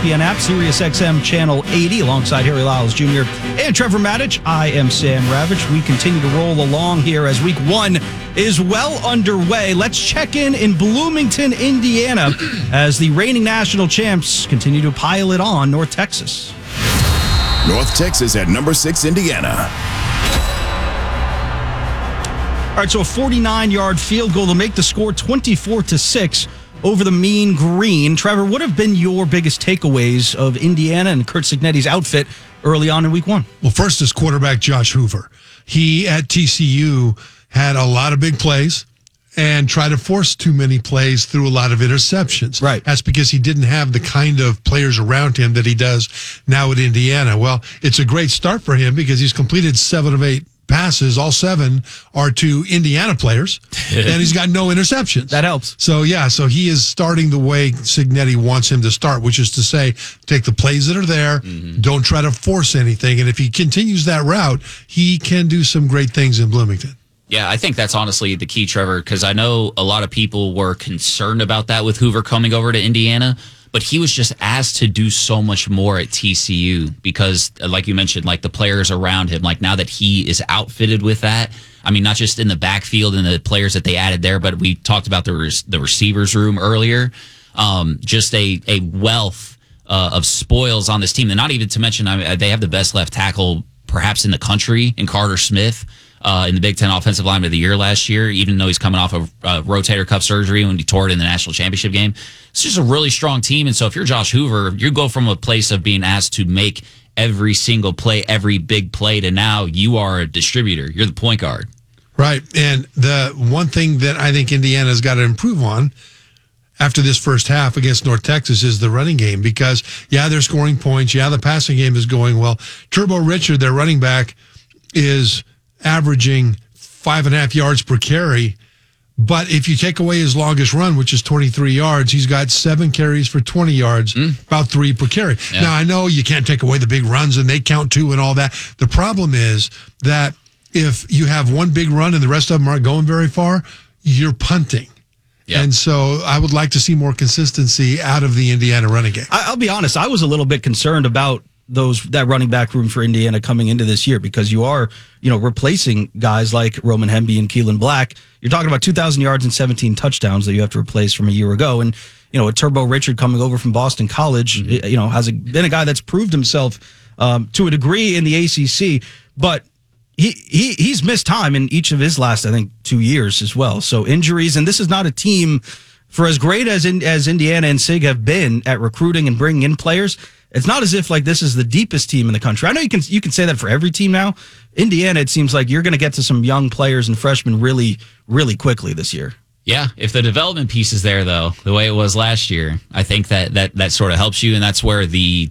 ESPN app, SiriusXM Channel 80, alongside Harry Lyles Jr. and Trevor Maddich. I am Sam Ravitch. We continue to roll along here as week one is well underway. Let's check in Bloomington, Indiana, as the reigning national champs continue to pile it on North Texas. North Texas at number 6, Indiana. All right, so a 49-yard field goal to make the score 24-6 over the Mean Green. Trevor, what have been your biggest takeaways of Indiana and Curt Cignetti's outfit early on in week one? Well, first is quarterback Josh Hoover. He, at TCU, had a lot of big plays and tried to force too many plays through a lot of interceptions. Right. That's because he didn't have the kind of players around him that he does now at Indiana. Well, it's a great start for him because he's completed 7 of 8 passes. All 7 are to Indiana players, and he's got no interceptions. That helps. So he is starting the way Cignetti wants him to start, which is to say, take the plays that are there, don't try to force anything, and if he continues that route, he can do some great things in Bloomington. Yeah, I think that's honestly the key, Trevor, because I know a lot of people were concerned about that with Hoover coming over to Indiana, but he was just asked to do so much more at TCU because, like you mentioned, like the players around him, like now that he is outfitted with that, I mean, not just in the backfield and the players that they added there, but we talked about the receivers room earlier, just a wealth of spoils on this team. And not even to mention, I mean, they have the best left tackle perhaps in the country in Carter Smith. In the Big Ten Offensive Lineman of the Year last year, even though he's coming off of rotator cuff surgery when he tore it in the national championship game. It's just a really strong team. And so if you're Josh Hoover, you go from a place of being asked to make every single play, every big play, to now you are a distributor. You're the point guard. Right. And the one thing that I think Indiana's got to improve on after this first half against North Texas is the running game because, yeah, they're scoring points. Yeah, the passing game is going well. Turbo Richard, their running back, is averaging 5.5 yards per carry. But if you take away his longest run, which is 23 yards, he's got 7 carries for 20 yards, about 3 per carry. Yeah. Now, I know you can't take away the big runs and they count too and all that. The problem is that if you have one big run and the rest of them aren't going very far, you're punting. Yep. And so I would like to see more consistency out of the Indiana running game. I'll be honest, I was a little bit concerned about that running back room for Indiana coming into this year because you are, replacing guys like Roman Hemby and Keelan Black. You're talking about 2,000 yards and 17 touchdowns that you have to replace from a year ago. And, a Turbo Richard coming over from Boston College, has been a guy that's proved himself to a degree in the ACC, but he's missed time in each of his last, I think, 2 years as well. So injuries, and this is not a team for as great as Indiana and SIG have been at recruiting and bringing in players. It's not as if like this is the deepest team in the country. I know you can say that for every team now. Indiana, it seems like you're going to get to some young players and freshmen really, really quickly this year. Yeah, if the development piece is there, though, the way it was last year, I think that sort of helps you, and that's where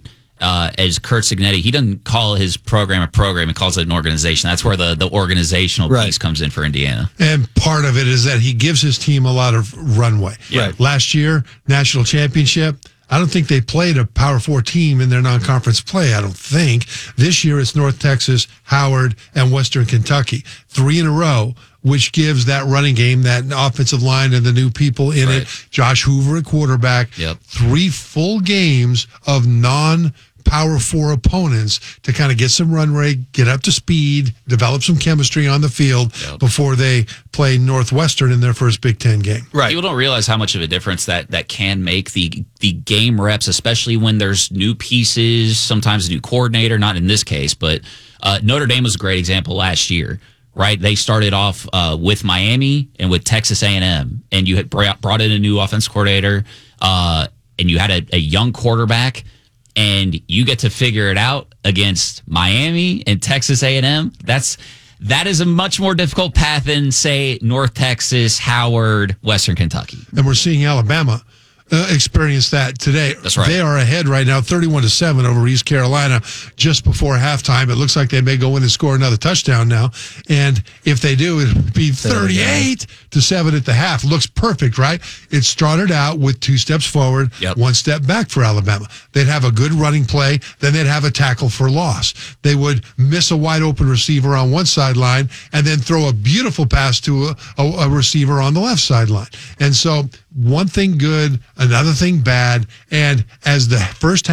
as Curt Cignetti, he doesn't call his program a program, he calls it an organization. That's where the organizational piece comes in for Indiana. And part of it is that he gives his team a lot of runway. Yeah. Last year, national championship, I don't think they played a Power 4 team in their non-conference play, I don't think. This year it's North Texas, Howard, and Western Kentucky. 3 in a row, which gives that running game, that offensive line and the new people in it, Josh Hoover at quarterback, 3 full games of non-Power 4 opponents to kind of get some run rate, get up to speed, develop some chemistry on the field before they play Northwestern in their first Big Ten game. Right. People don't realize how much of a difference that can make the game reps, especially when there's new pieces, sometimes a new coordinator, not in this case, but Notre Dame was a great example last year. Right, they started off with Miami and with Texas A&M, and you had brought in a new offense coordinator, and you had a young quarterback, and you get to figure it out against Miami and Texas A&M. That is a much more difficult path than, say, North Texas, Howard, Western Kentucky. And we're seeing Alabama experience that today. That's right. They are ahead right now, 31-7 over East Carolina just before halftime. It looks like they may go in and score another touchdown now. And if they do, it'll be 38-7 at the half. Looks perfect, right? It started out with 2 steps forward, 1 step back for Alabama. They'd have a good running play, then they'd have a tackle for loss. They would miss a wide open receiver on one sideline and then throw a beautiful pass to a receiver on the left sideline. And so one thing good, another thing bad, and as the first